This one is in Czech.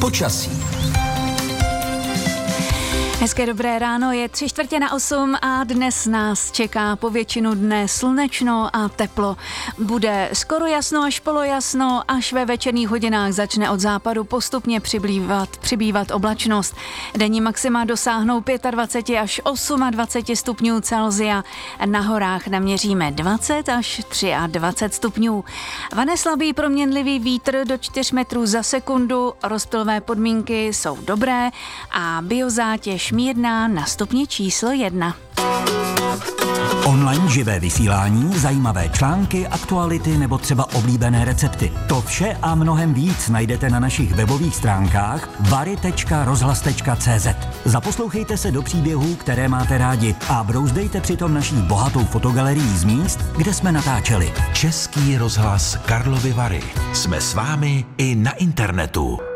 Počasí. Hezké dobré ráno, je 7:45 a dnes nás čeká po většinu dne slunečno a teplo. Bude skoro jasno až polojasno, až ve večerních hodinách začne od západu postupně přibývat oblačnost. Denní maxima dosáhnou 25 až 28 stupňů Celsia. Na horách naměříme 20 až 23 stupňů. Vane slabý proměnlivý vítr do 4 metrů za sekundu, rozptylové podmínky jsou dobré a biozátěž mírná na stupni číslo 1. Online živé vysílání, zajímavé články, aktuality nebo třeba oblíbené recepty. To vše a mnohem víc najdete na našich webových stránkách vary.rozhlas.cz. Zaposlouchejte se do příběhů, které máte rádi a brouzdejte přitom naší bohatou fotogalerií z míst, kde jsme natáčeli. Český rozhlas Karlovy Vary. Jsme s vámi i na internetu.